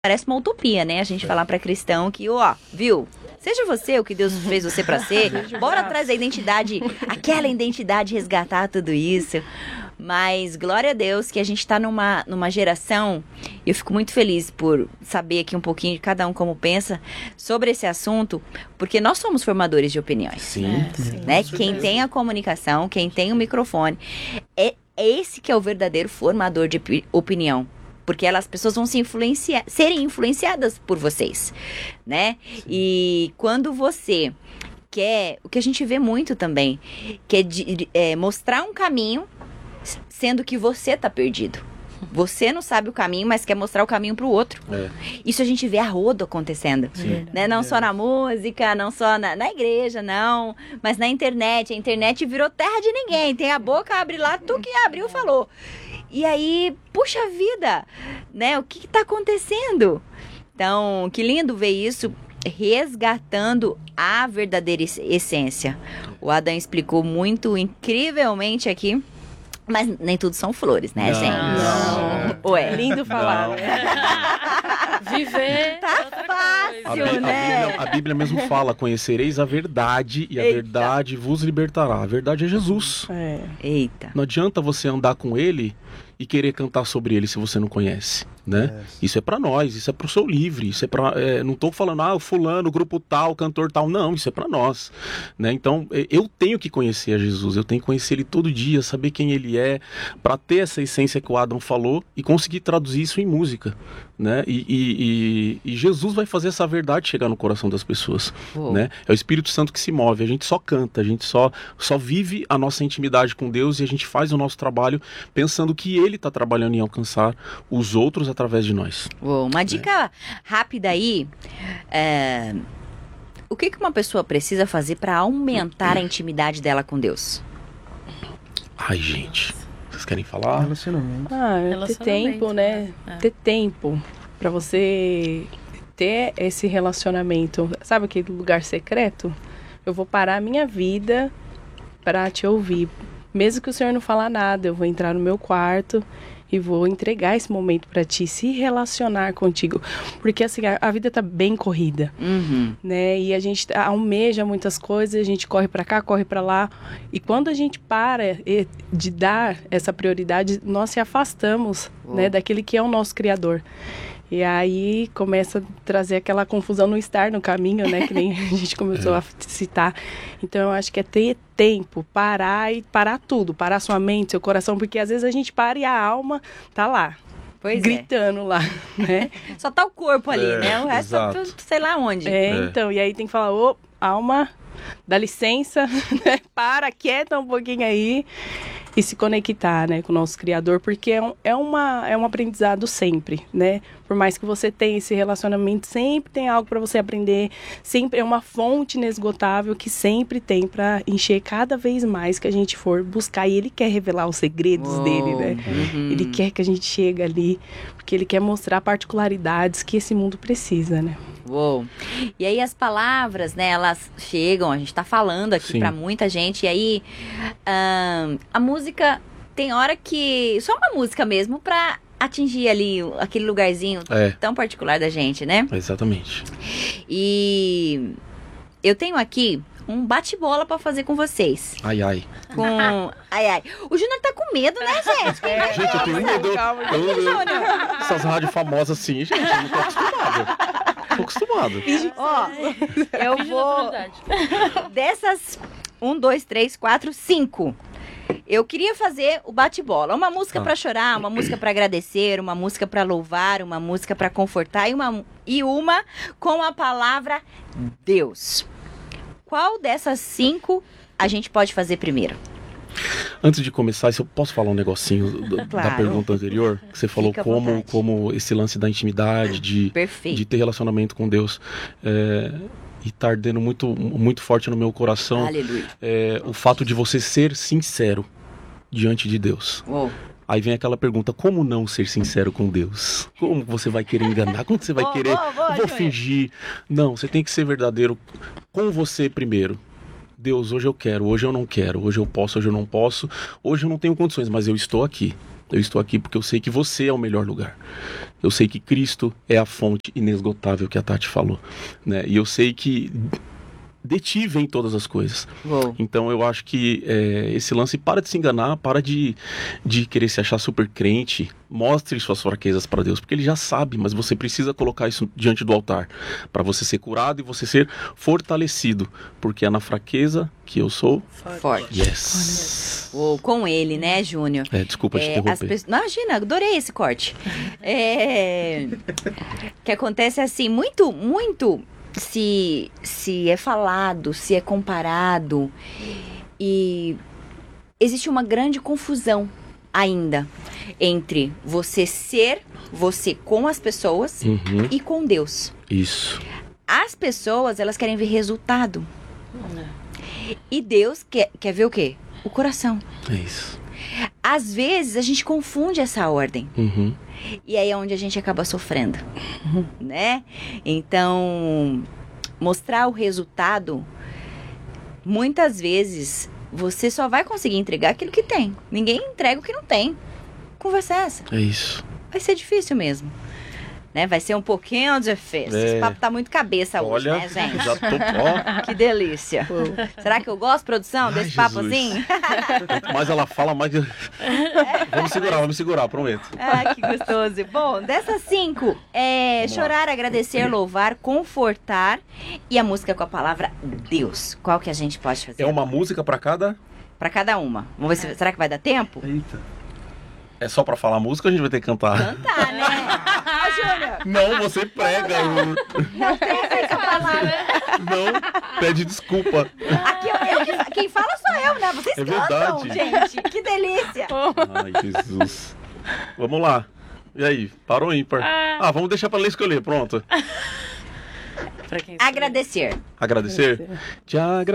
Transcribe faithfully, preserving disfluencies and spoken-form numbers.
Parece uma utopia, né? A gente falar para cristão que, ó, viu? Seja você o que Deus fez você para ser. Bora atrás da identidade, aquela identidade, resgatar tudo isso. Mas glória a Deus que a gente está numa, numa geração, e eu fico muito feliz por saber aqui um pouquinho de cada um como pensa sobre esse assunto, porque nós somos formadores de opiniões. Sim. É, sim, né? Quem tem a comunicação, quem tem o microfone, é, é esse que é o verdadeiro formador de opinião. Porque elas, as pessoas vão se influenciar, serem influenciadas por vocês, né? Sim. E quando você quer, o que a gente vê muito também, que é, de, é mostrar um caminho, sendo que você tá perdido. Você não sabe o caminho, mas quer mostrar o caminho pro outro. É. Isso a gente vê a rodo acontecendo. Sim. Né? Não é. só na música, não só na, na igreja, não. Mas na internet. A internet virou terra de ninguém. Tem a boca, abre lá, tu que abriu, falou. E aí, puxa vida, né? O que que tá acontecendo? Então, que lindo ver isso, resgatando a verdadeira essência. O Adam explicou muito incrivelmente aqui. Mas nem tudo são flores, né, não, gente? Não. Ué. Lindo falar, não. né? Viver tá fácil, a, né? A Bíblia, a Bíblia mesmo fala, conhecereis a verdade e a Eita. verdade vos libertará. A verdade é Jesus. É. Eita. Não adianta você andar com ele e querer cantar sobre ele se você não conhece, né? É. Isso é pra nós, isso é pro Sou Livre, isso é pra... É, não tô falando, ah, o fulano, o grupo tal, o cantor tal, não, isso é pra nós, né? Então, eu tenho que conhecer a Jesus, eu tenho que conhecer ele todo dia, saber quem ele é, pra ter essa essência que o Adam falou e conseguir traduzir isso em música, né? E, e, e, e Jesus vai fazer essa verdade chegar no coração das pessoas, oh. né? É o Espírito Santo que se move, a gente só canta, a gente só, só vive a nossa intimidade com Deus e a gente faz o nosso trabalho pensando que ele está trabalhando em alcançar os outros através de nós. Oh, uma dica é. rápida aí, é... o que, que uma pessoa precisa fazer para aumentar a intimidade dela com Deus? Ai, gente... Vocês querem falar? Relacionamento. Ah, é ter tempo, né? É. Ter tempo para você ter esse relacionamento. Sabe aquele lugar secreto? Eu vou parar a minha vida para te ouvir. Mesmo que o Senhor não falar nada, eu vou entrar no meu quarto e vou entregar esse momento para ti, se relacionar contigo. Porque assim, a, a vida tá bem corrida, uhum. né? E a gente almeja muitas coisas, a gente corre para cá, corre para lá. E quando a gente para de dar essa prioridade, nós se afastamos, oh. né, daquele que é o nosso Criador. E aí começa a trazer aquela confusão no estar no caminho, né? Que nem a gente começou é. a citar. Então, eu acho que é ter tempo, parar e parar tudo. Parar sua mente, seu coração. Porque às vezes a gente para e a alma tá lá. Pois gritando é. lá, né? Só tá o corpo ali, é, né? O resto tá sei lá onde. É, é, então. E aí tem que falar, ô, alma, dá licença, né? Para, quieta um pouquinho aí. E se conectar, né, com o nosso Criador, porque é um, é, uma, é um aprendizado sempre, né? Por mais que você tenha esse relacionamento, sempre tem algo para você aprender, sempre é uma fonte inesgotável que sempre tem para encher cada vez mais que a gente for buscar. E Ele quer revelar os segredos oh, dele, né? Uhum. Ele quer que a gente chegue ali, porque Ele quer mostrar particularidades que esse mundo precisa, né? Uou. E aí as palavras, né, elas chegam, a gente tá falando aqui para muita gente, e aí hum, a música tem hora que, só uma música mesmo pra atingir ali aquele lugarzinho é. tão particular da gente, né? Exatamente. E eu tenho aqui um bate-bola pra fazer com vocês. Ai, ai. Com... Ai, ai. O Júnior tá com medo, né, gente? É, gente, eu tenho medo. Eu, essas rádios famosas assim, gente, eu não tô acostumado. Tô acostumado. Ó, eu vou... Dessas... Um, dois, três, quatro, cinco. Eu queria fazer o bate-bola. Uma música ah. pra chorar, uma música pra agradecer, uma música pra louvar, uma música pra confortar e uma, e uma com a palavra Deus. Qual dessas cinco a gente pode fazer primeiro? Antes de começar, se eu posso falar um negocinho do, claro. da pergunta anterior, que você falou como, como esse lance da intimidade, de, de ter relacionamento com Deus, é, e tá ardendo muito, muito forte no meu coração, é, o fato de você ser sincero diante de Deus. Uou. Aí vem aquela pergunta, como não ser sincero com Deus? Como você vai querer enganar? Como você vai oh, querer... Oh, oh, vou fingir. Não, você tem que ser verdadeiro com você primeiro. Deus, hoje eu quero, hoje eu não quero, hoje eu posso, hoje eu não posso, hoje eu não tenho condições, mas eu estou aqui. Eu estou aqui porque eu sei que você é o melhor lugar. Eu sei que Cristo é a fonte inesgotável que a Tati falou, né? E eu sei que de ti vem todas as coisas. Uou. Então eu acho que é, esse lance, para de se enganar, para de, de querer se achar super crente, mostre suas fraquezas para Deus, porque Ele já sabe, mas você precisa colocar isso diante do altar, para você ser curado e você ser fortalecido, porque é na fraqueza que eu sou Forte. Yes. Uou, com ele, né, Júnior? É, desculpa te É, interromper. as pessoas... Imagina, adorei esse corte. É... que acontece assim, muito, muito se, se é falado, se é comparado, e existe uma grande confusão ainda entre você ser você com as pessoas Uhum. e com Deus. Isso. As pessoas, elas querem ver resultado. E Deus quer, quer ver o quê? O coração. É isso. Às vezes a gente confunde essa ordem. Uhum. E aí é onde a gente acaba sofrendo, né? Então, mostrar o resultado, muitas vezes, você só vai conseguir entregar aquilo que tem. Ninguém entrega o que não tem. Conversa é essa. É isso. Vai ser difícil mesmo. Né? Vai ser um pouquinho difícil. É. Esse papo tá muito cabeça hoje, Olha, né, gente? já tô... Ó, Que delícia. Será que eu gosto, produção, Ai, desse papo Jesus. assim? quanto mais ela fala, mais... Vamos segurar, vamos segurar, prometo. Ah, que gostoso. Bom, dessas cinco, é Vamos lá. chorar, agradecer, louvar, confortar e a música com a palavra Deus. Qual que a gente pode fazer? É uma música pra cada... Pra cada uma. Vamos ver se, será que vai dar tempo? Eita. É só pra falar música ou a gente vai ter que cantar? Cantar, né? Ô, Júnior, Não, você prega. não tem essa palavra. Não, pede desculpa. Aqui, eu, eu que- quem fala sou eu, né? Vocês É cantam, verdade. gente. Que delícia. Ai, Jesus. Vamos lá. E aí, parou ou ímpar? Ah, vamos deixar pra ler escolher, pronto. Pra quem Agradecer. Agradecer? Te agradecer.